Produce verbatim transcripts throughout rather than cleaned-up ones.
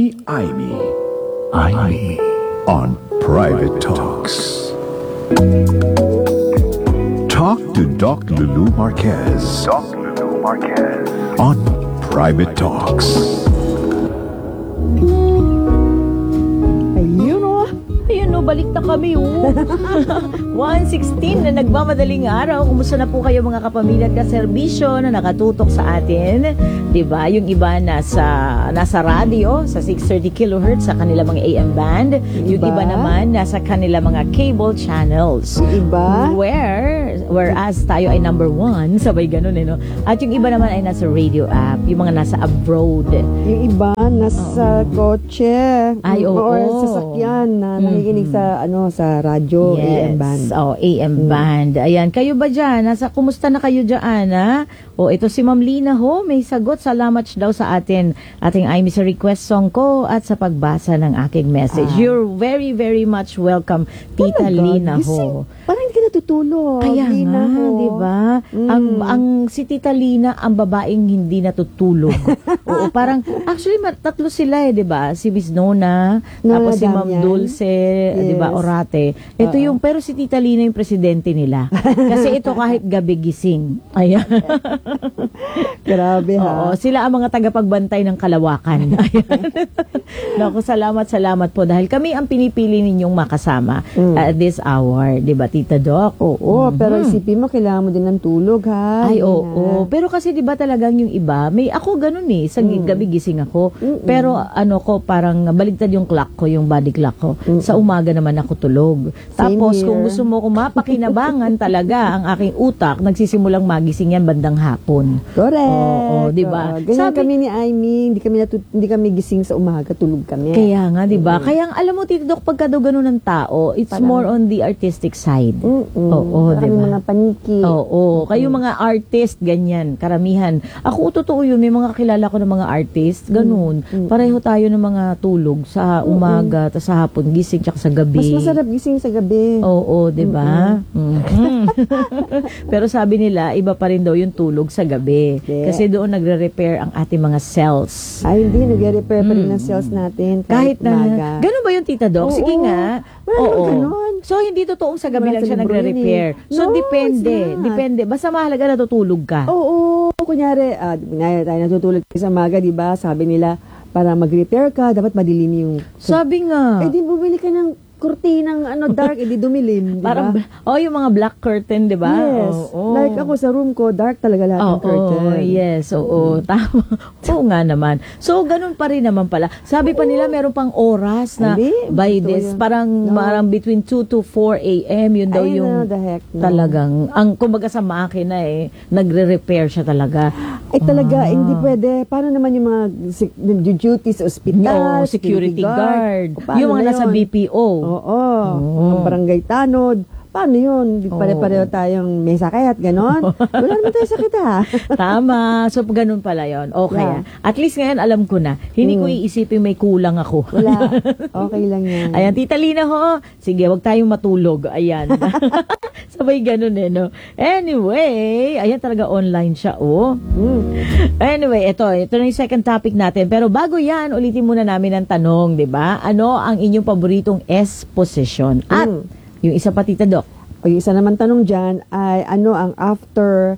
ni Aimee. Aimee on Private Talks. Talk to Doc Lulu Marquez. Doc Lulu Marquez on Private Talks. Ayun o. Ayun o, balik na kami o. one sixteen na nagmamadaling araw. Kumusta na po kayo mga kapamilya at kaserbisyo na nakatutok sa atin? Diba? Yung iba nasa, nasa radio sa six thirty kilohertz sa kanila mga A M band. Yung iba, iba naman nasa kanila mga cable channels. Yung iba? Where, whereas tayo ay number one, sabay ganun eh, no? At yung iba naman ay nasa radio app. Yung mga nasa abroad. Yung iba nasa oh. kotse. Ay, oo. Or sa sakyan na mm-hmm. nakikinig sa, ano, sa radyo, yes. A M band. Oh, A M mm. band. Ayan, kayo ba dyan? Nasa, kumusta na kayo dyan, ha? O, ito si Ma'am Lina ho, may sagot. Salamat daw sa atin, ating Aimee sa request song ko at sa pagbasa ng aking message. Ah. You're very, very much welcome, Tita oh Lina ho. Parang hindi ka natutulog. Kaya Lina nga, di ba? Mm. Ang, ang, si Tita Lina, ang babaeng hindi natutulog. Oo, parang, actually, tatlo sila eh, di ba? Si Miss Nona, Nona tapos si Ma'am Damian. Dulce, Yes. di ba, Orate. Ito Uh-oh. yung, pero si Tita Lina yung presidente nila. Kasi ito kahit gabi gising. Ayan. Grabe ha. Oo, sila ang mga tagapagbantay ng kalawakan. Ayan. Naku, salamat, salamat po. Dahil kami ang pinipili ninyong makasama mm. at this hour. Di ba, Tita Doc? Oo, mm-hmm. pero isipin mo, kailangan mo din ng tulog, ha? Ay, oo. oo. Pero kasi, di ba talagang yung iba, may ako ganun eh. Sa mm. gabi gising ako. Mm-mm. Pero ano ko, parang baligtad yung clock ko, yung body clock ko. Mm-mm. Sa umaga naman ako tulog. Same Tapos, here. kung gusto mo kumapakinabangan talaga ang aking utak, nagsisimulang magising yan bandang hapon. Correct. Oo, di ba? Ganyan kami ni Aimee, hindi kami natu- hindi kami gising sa umaga, tulog kami. Kaya nga, di ba? Mm-hmm. Kaya alam mo, Tito Doc, pagka daw ganun ng tao, it's parang more on the artistic side. Mm-hmm. Oo, di ba? mga paniki. Oo, kayo mga artist, ganyan, karamihan. Ako, totoo yun, may mga kilala ko ng mga artist, ganun. Mm-hmm. Pareho tayo ng mga tulog sa umaga, mm-hmm. sa hapon, gising, tsaka sa gabi. Mas masarap gising sa gabi. Oo, di ba? Mm-hmm. Mm-hmm. Pero sabi nila, iba pa rin daw yung tulog sa gabi. Yeah. Kasi doon nagre-repair ang ating mga cells. Ay, hindi. Nagre-repair pa rin mm. ang cells natin. Kahit, kahit na. Ganun ba yung Tita Doc? Oo, sige nga. Wala oo. Ganun. So, hindi totoong sa gabi wala lang siya nagre-repair. So, no, depende. Depende. Basta mahalaga natutulog ka. Oo. Kunyari, uh, kunyari tayo natutulog sa umaga, di ba? Sabi nila, para mag-repair ka, dapat madilim yung... Sabi nga. Eh, di bumili ka ng kurtinang ano dark, edi dumilim, di ba? Parang, oh, yung mga black curtain, di ba? Yes. Oh, oh. Like ako sa room ko, dark talaga lahat oh, ng curtain. Oh, yes, oo. Oh, oh. Tama. Oo nga naman. So, ganun pa rin naman pala. Sabi pa nila, meron pang oras na Hindi, by this, yun. parang, no. parang between two to four a.m. Yun daw Ay, yung no, the heck, no. talagang, ang kumbaga sa makina eh, nagre-repair siya talaga. Ay talaga, ah. hindi pwede. Paano naman yung mga duty sa ospital, no, security, security guard, guard. yung mga nasa B P O. Oo. Oh. Ang barangay tanod. Paano yun? Di pare-pareho tayong may sakit, ganon? Wala naman tayo sakit, ha? Tama. So, ganun pala yun. Okay. Yeah. At least ngayon, alam ko na. Hindi mm. ko iisipin may kulang ako. Wala. Okay lang yan. Ayan, Tita Lina ho. Sige, wag tayong matulog. Ayan. Sabay ganun eh, no? Anyway, ayan talaga online siya, oh. Mm. Anyway, ito. Ito na yung second topic natin. Pero bago yan, ulitin muna namin ang tanong, di ba? Ano ang inyong paboritong S-position? At, mm. yung isa pa, Tita Doc. O yung isa naman tanong dyan ay ano ang after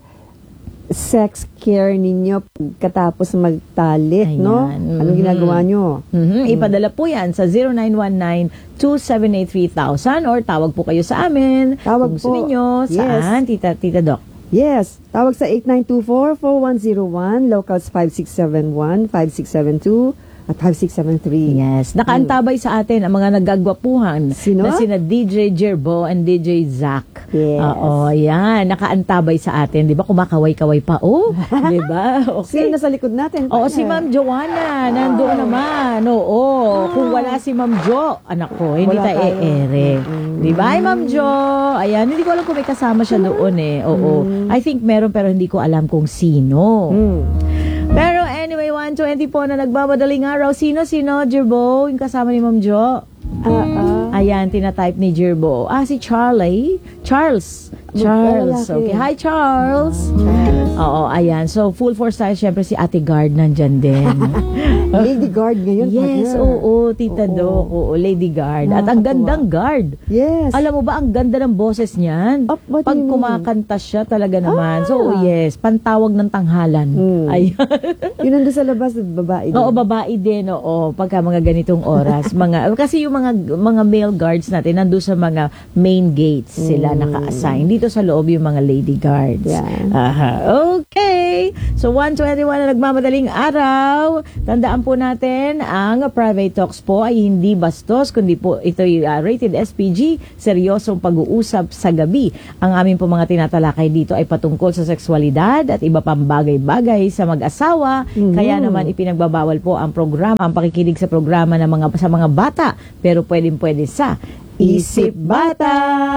sex care ninyo katapos magtalit, ayan, no? Anong mm-hmm. ginagawa nyo? Mm-hmm. Mm-hmm. Ipadala po yan sa zero nine one nine two seven eight three thousand or tawag po kayo sa amin. Tawag kung po. Gusto ninyo. Yes. Saan, Tita, Tita Doc? Yes. Tawag sa eight nine two four four one zero one, locals five six seven one five six seven two. At five six seven three. Yes. Nakaantabay mm. sa atin ang mga nagagwapuhan. Sino? Na sina D J Jerbo and D J Zach. Yes. Oo, yan. Nakaantabay sa atin. Di ba? Kumakaway-kaway pa. Oh, di ba? Okay. Sino nasa likod natin? Oo, si Ma'am Joanna. Nandoon naman. Oo. Kung wala si Ma'am Jo, anak ko, hindi tayo e-ere. Mm. Di ba? Ay, Ma'am Jo. Ayan. Hindi ko alam kung may kasama siya doon eh. Oo. Mm. I think meron pero hindi ko alam kung sino. Mm. Pero anyway, one twenty po na nagbabadaling araw. Sino, sino, Jerbo? Yung kasama ni Ma'am Jo? Uh, uh. Ayan, tinatype ni Jerbo. Ah, si Charlie. Charles. Charles. Lalaki. Okay. Hi, Charles. Charles. Oo, ayan. So, full force tayo. Siyempre, si Ate Guard nandyan din. Lady Guard ngayon. Yes, partner. oo, Tita Oo. Doc. Oo, Lady Guard. At ang Nakakatuwa. gandang guard. Yes. Alam mo ba, ang ganda ng boses niyan. Oh, what do Pag you mean? kumakanta siya talaga naman. Ah. So, yes, pantawag ng tanghalan. Hmm. Ayan. Yun nandun sa labas, babae din. Oo, babae din, oo. Pagka mga ganitong oras. mga Kasi yung mga mga male guards natin, nandun sa mga main gates sila naka-assign. Dito sa loob yung mga lady guards. Yeah. Aha. Okay. So, one twenty-one na nagmamadaling araw. Tandaan po natin, ang private talks po ay hindi bastos, kundi po ito'y uh, rated S P G, seryosong pag-uusap sa gabi. Ang aming po mga tinatalakay dito ay patungkol sa sexualidad at iba pang bagay-bagay sa mag-asawa. Mhm. Kaya naman ipinagbabawal po ang programa, ang pakikinig sa programa ng mga sa mga bata, pero pwedeng-pwede sa Isip Bata.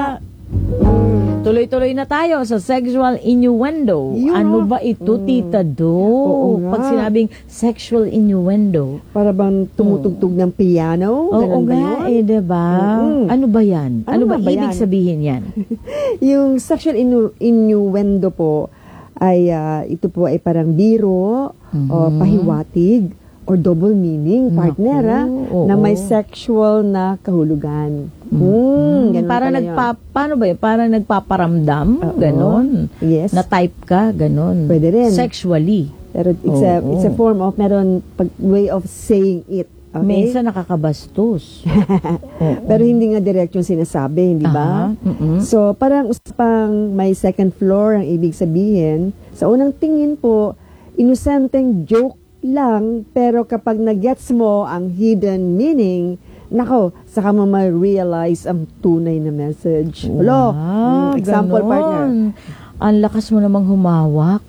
Tuloy-tuloy na tayo sa sexual innuendo. Yun, Ano oh. ba ito, Tita Do? Oo nga. Pag sinabing sexual innuendo. Para bang tumutugtog ng piano? Oo Ganun ba nga, yun? eh, diba? Mm-mm. Ano ba yan? Ano, Ano ba, nga ba ibig yan? sabihin yan? Yung sexual innu- innuendo po ay ah, ito po ay parang biro o pahiwatig or double meaning, partner, ah, oo. na may sexual na kahulugan. Hmm, ganun Para pala nagpa, yun. paano ba yun? Parang nagpaparamdam, Oo. ganon. Yes. Na type ka, ganon. Pwede rin. Sexually. Pero it's a Oo. it's a form of meron pag, way of saying it. Okay? Minsan nakakabastos. Oo. Pero hindi nga direct yung sinasabi, hindi ba? Aha, mm-mm. So, parang usapang may second floor ang ibig sabihin. Sa unang tingin po, inosenteng joke lang, pero kapag nagets mo ang hidden meaning, nako, saka mo ma-realize ang tunay na message. Hello? Wow, Mm, example, ganon. partner. Ang lakas mo namang humawak.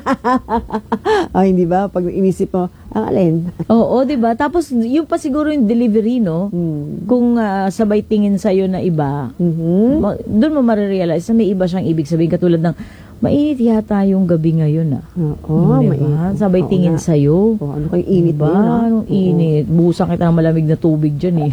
Ay, hindi ba? Pag inisip mo, ang alin? Oo, di ba? Tapos, yung pa siguro yung delivery, no? Hmm. Kung ah, sabay tingin sa'yo na iba, Mhm. ma- doon mo marirealize na may iba siyang ibig sabihin. Katulad ng, mainit yata yung gabi ngayon, ah. Oo, Di ba? mainit. Sabay Oo tingin nga. sa'yo. Oh, ano kayong init Diba? ba yun, ah? Anong Oo. init? Busan kita ng malamig na tubig dyan, eh.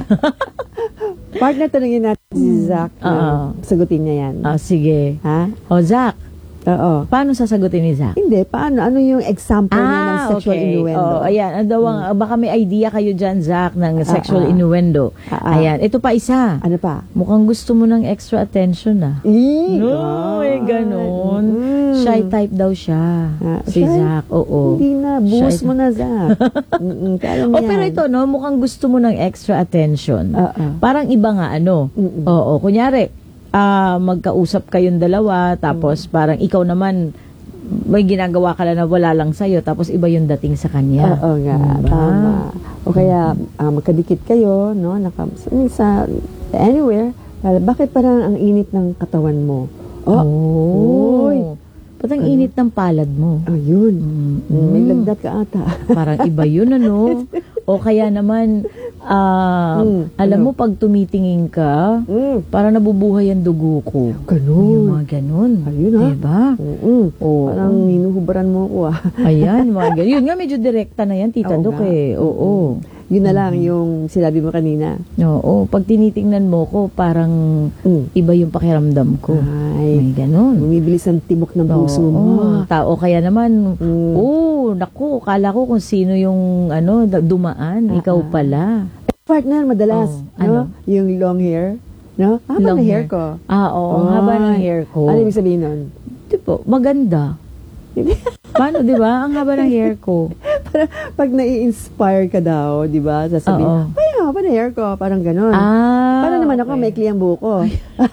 Partner, tanongin natin si Zach. Oo. na sagutin niya yan. ah, sige. Ha? O, Zach, Oo. paano sasagutin ni Zach? Hindi, paano? Ano yung example niya ng sexual innuendo? Oh, ayan. Ang daw ang- baka may idea kayo dyan, Zach, ng sexual ah. innuendo. Ah, ah. Ayan. Ito pa isa. Ano pa? Mukhang gusto mo ng extra attention, ah. Eh, No, eh, ganon. Mm. Shy type daw siya. Ah, si shy? Zach, oo. Hindi na, buhos Shy- mo na, Zach. Mm-mm, kaya mo Oh, pero yan. ito, no, mukhang gusto mo ng extra attention. Oo. Parang iba nga, ano. Mm-mm. Oo, kunyari, ah, magkausap kayong dalawa, tapos Mm. parang ikaw naman, may ginagawa ka lang na wala lang sa'yo, tapos iba yung dating sa kanya. Oo nga, Diba? tama. O kaya, ah, magkadikit kayo, no? Naka, sa, anywhere, ah, bakit parang ang init ng katawan mo? Oh, Oh. Uy. Ba't ang init ng palad mo? ayun. Mm, Mm, may mm. lagdat ka ata. Parang iba yun, ano? O kaya naman, ah, Mm, alam ano? mo, pag tumitingin ka, Mm, parang nabubuhay ang dugo ko. Yung ganun. mga ganun. Ayun, ha? Diba? Mm-mm. Oo. Parang hinuhubaran mo ako, ah. Ayan, mga ganun. Yun nga, medyo direkta na yan, Tita Oo Dok, nga. eh. Oo. Yun na lang yung sinabi mo kanina. Oo. Pag tinitingnan mo ko, parang Mm. iba yung pakiramdam ko. Ay, May ganun. bumibilis ang tibok ng puso Oo. mo. Tao kaya naman, Mm. oh, naku, kala ko kung sino yung ano da- dumaan, Ah, ikaw ah. pala. Partner, madalas, Oh, no? ano? Yung long hair, no? Haba Long na hair. hair ko. Ah, oo, ang haba ng Ay. hair ko. Ano ibig sabihin nun? Di po, maganda. Paano, di ba? Ang haba ng hair ko. Pag nai-inspire ka daw, di ba? Sasabihin, Oo. ay, haba na hair ko. Parang ganun. Ah, Paano naman ako, okay. may kliyang buko.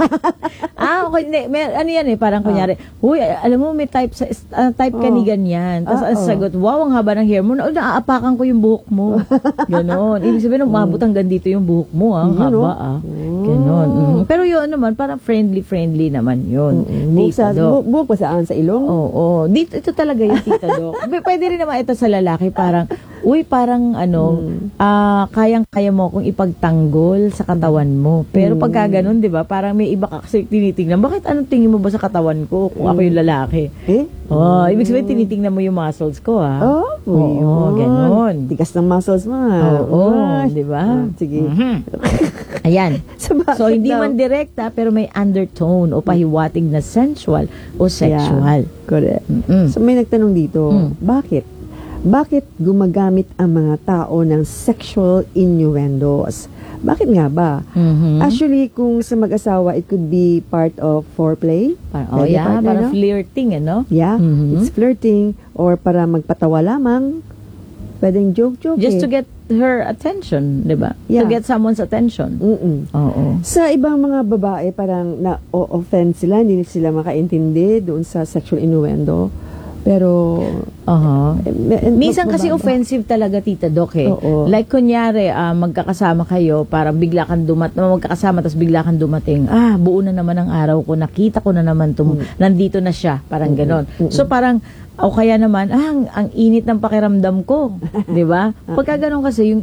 Ah, okay. Hindi, may, ano yan eh, parang kunyari, huy, alam mo, may type, sa, ah, type ka Oh. ni ganyan. Tapos Ah, ang oh. sagot, wow, ang haba ng hair mo. Na, naaapakan ko yung buhok mo. Ganon. Ibig sabihin, umabot hanggang dito yung buhok mo. ah. Ang Yun, haba, oh. ah. Ganon. Mm. Pero yun naman, parang friendly-friendly naman yun. Buhok Tita sa, Doc. bu- buhok pa saan? Sa ilong? Oo. Dito, ito talaga yung Tita Doc. P- Pwede rin naman ito sa lalaki, parang, uy, parang ano, ah kayang-kaya mo kung ipagtanggol sa katawan mo. Pero pagka ganun, di ba, parang may iba ka kasi tinitingnan. Bakit anong tingin mo ba sa katawan ko kung ako yung lalaki? Eh? Oh, ibig sabihin tinitingnan mo yung muscles ko, ha? Oh, Oo, yun. ganon. Ganon. Tigas ng muscles mo. Oo, Ay. di ba? Ah, sige. Mhm. Ayan. So, bakit So, hindi daw? man direkta, pero may undertone o pahiwatig na sensual o sexual. Yeah, correct. Mm-mm. So, may nagtanong dito, Mm. bakit? Bakit gumagamit ang mga tao ng sexual innuendos? Bakit nga ba? Mhm. Actually, kung sa mag-asawa, it could be part of foreplay. Par- oh, Pwede yeah, partner, para no? flirting, ano? Yeah, Mhm. it's flirting or para magpatawa lamang. Pwedeng joke-joke Just eh. to get her attention, di ba? Yeah. To get someone's attention. Mm-mm. Oo. Sa ibang mga babae, parang na-offend sila, hindi sila makaintindi doon sa sexual innuendo. Pero, Aha. eh, eh, Minsan kasi mababa. offensive talaga, Tita Doc, eh. Oo. Like, kunyari, ah, magkakasama kayo, parang bigla kang dumat, magkakasama, tapos bigla kang dumating, ah, buo na naman ang araw ko, nakita ko na naman, tum- nandito na siya, parang ganon. So, parang, o kaya naman, ah, ang, ang init ng pakiramdam ko, di ba? Pagka ganon kasi, yung